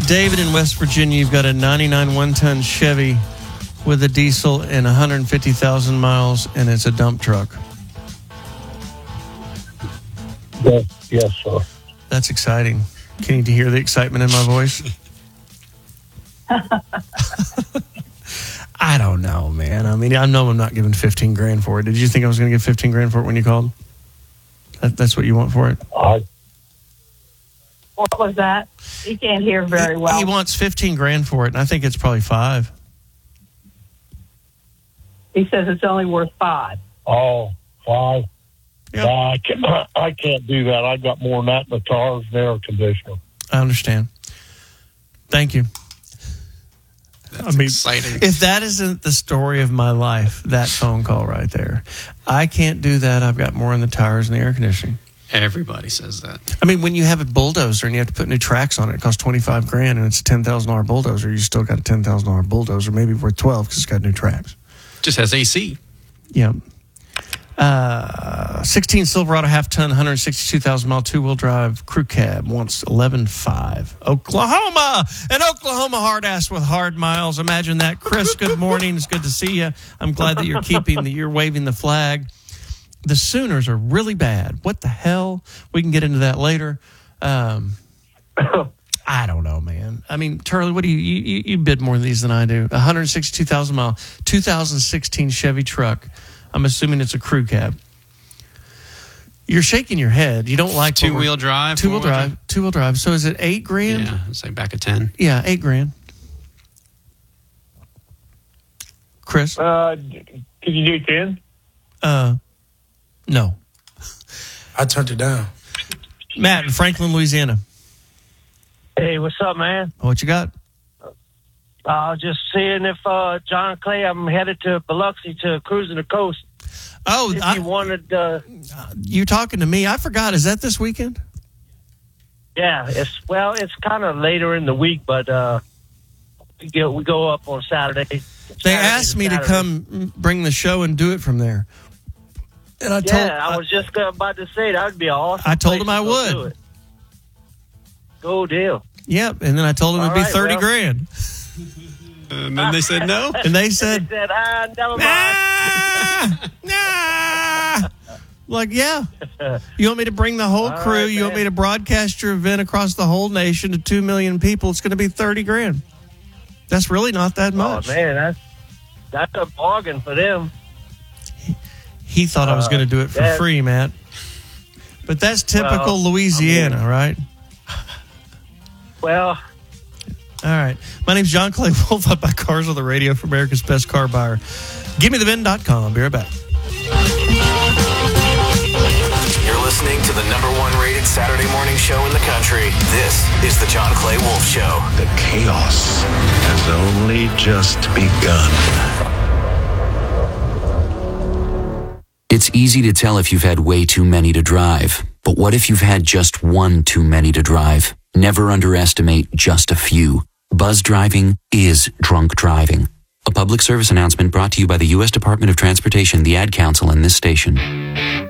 David in West Virginia, you've got a 99 one-ton Chevy with a diesel and 150,000 miles, and it's a dump truck. Yes, sir. That's exciting. Can you hear the excitement in my voice? I don't know, man. I mean, I know I'm not giving 15 grand for it. Did you think I was going to give 15 grand for it when you called? That's what you want for it? What was that? He can't hear very well. He wants 15 grand for it, and I think it's probably 5. He says it's only worth 5. Oh, 5? Yep. No, I can't do that. I got more than that in the tires and air conditioner. I understand. Thank you. That's exciting. If that isn't the story of my life, that phone call right there. I can't do that. I've got more in the tires and the air conditioning. Everybody says that. I mean, when you have a bulldozer and you have to put new tracks on it, it costs $25 grand, and it's a $10,000 bulldozer. You still got a $10,000 bulldozer, maybe worth 12 because it's got new tracks. Just has AC. Yeah. 16 Silverado half-ton, 162,000-mile two-wheel drive crew cab wants 11.5. Oklahoma! An Oklahoma hard-ass with hard miles. Imagine that. Chris, good morning. It's good to see you. I'm glad that you're waving the flag. The Sooners are really bad. What the hell? We can get into that later. I don't know, man. I mean, Turley, what do you bid more of these than I do? 162,000-mile, 2016 Chevy truck. I'm assuming it's a crew cab. You're shaking your head. You don't like two-wheel drive. Two-wheel drive. So is it $8 grand? Yeah, it's like back at 10. Yeah, $8 grand. Chris? Can you do 10? No. I turned it down. Matt in Franklin, Louisiana. Hey, what's up, man? What you got? Just seeing if John Clay, I'm headed to Biloxi to Cruising the Coast. Oh, if you wanted... you talking to me? I forgot. Is that this weekend? Yeah, it's kind of later in the week, but we go up on Saturday. They asked me to come bring the show and do it from there. And I was just about to say that would be awesome. I told him I would. Go deal. Yep, and then I told him it'd be 30 grand. And then they said no. And they said, never mind. Nah. Like, yeah. You want me to bring the whole crew? You want me to broadcast your event across the whole nation to 2 million people? It's going to be 30 grand. That's really not that much. Oh, man, that's a bargain for them. He thought I was going to do it for free, Matt. But that's typical Louisiana, right? Well... All right. My name's John Clay Wolf. I buy cars on the radio for America's Best Car Buyer. GiveMeTheVin.com. Be right back. You're listening to the #1 rated Saturday morning show in the country. This is the John Clay Wolf Show. The chaos has only just begun. It's easy to tell if you've had way too many to drive. But what if you've had just one too many to drive? Never underestimate just a few. Buzz driving is drunk driving. A public service announcement brought to you by the U.S. Department of Transportation, the Ad Council, and this station.